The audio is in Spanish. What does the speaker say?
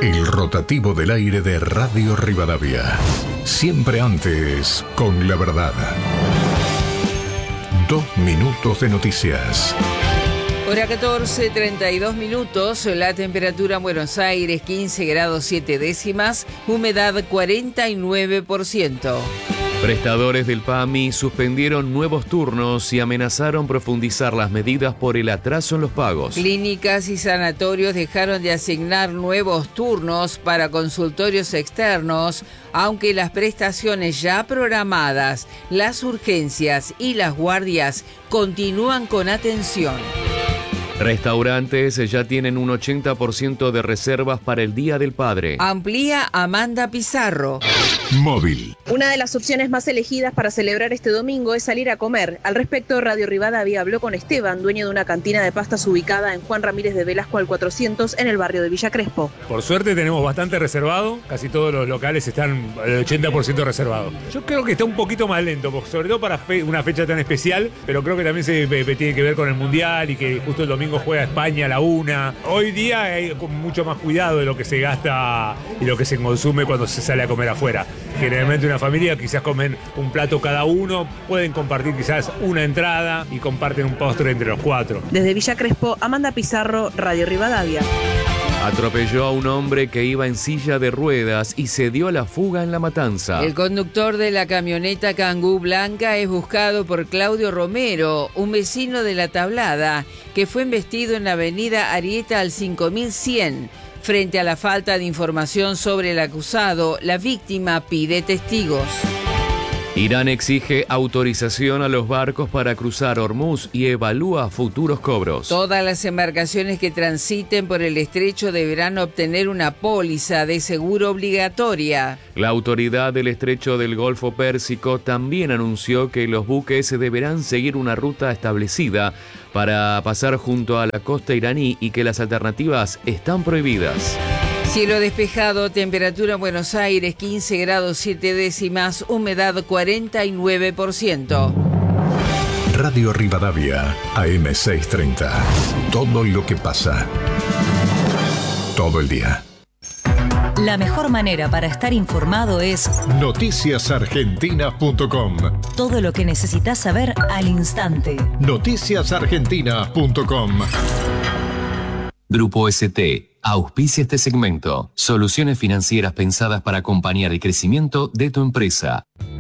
El rotativo del aire de Radio Rivadavia. Siempre antes, con la verdad. 2 minutos de noticias. Hora 14, 32 minutos, la temperatura en Buenos Aires 15 grados 7 décimas, humedad 49%. Prestadores del PAMI suspendieron nuevos turnos y amenazaron profundizar las medidas por el atraso en los pagos. Clínicas y sanatorios dejaron de asignar nuevos turnos para consultorios externos, aunque las prestaciones ya programadas, las urgencias y las guardias continúan con atención. Restaurantes ya tienen un 80% de reservas para el Día del Padre. Amplía Amanda Pizarro. Móvil. Una de las opciones más elegidas para celebrar este domingo es salir a comer. Al respecto, Radio Rivadavia habló con Esteban, dueño de una cantina de pastas ubicada en Juan Ramírez de Velasco al 400 en el barrio de Villa Crespo. Por suerte tenemos bastante reservado, casi todos los locales están el 80% reservados. Yo creo que está un poquito más lento, sobre todo para una fecha tan especial, pero creo que también tiene que ver con el Mundial y que justo el domingo juega España a la 1. Hoy día hay mucho más cuidado de lo que se gasta y lo que se consume cuando se sale a comer afuera. Generalmente una familia quizás comen un plato cada uno, pueden compartir quizás una entrada y comparten un postre entre los 4. Desde Villa Crespo, Amanda Pizarro, Radio Rivadavia. Atropelló a un hombre que iba en silla de ruedas y se dio a la fuga en La Matanza. El conductor de la camioneta Kangoo blanca es buscado por Claudio Romero, un vecino de La Tablada, que fue embestido en la avenida Arieta al 5100. Frente a la falta de información sobre el acusado, la víctima pide testigos. Irán exige autorización a los barcos para cruzar Hormuz y evalúa futuros cobros. Todas las embarcaciones que transiten por el estrecho deberán obtener una póliza de seguro obligatoria. La autoridad del estrecho del Golfo Pérsico también anunció que los buques deberán seguir una ruta establecida para pasar junto a la costa iraní y que las alternativas están prohibidas. Cielo despejado, temperatura en Buenos Aires 15 grados 7 décimas, humedad 49%. Radio Rivadavia, AM 630. Todo lo que pasa. Todo el día. La mejor manera para estar informado es noticiasargentinas.com. Todo lo que necesitas saber al instante. Noticiasargentinas.com. Grupo ST auspicia este segmento. Soluciones financieras pensadas para acompañar el crecimiento de tu empresa.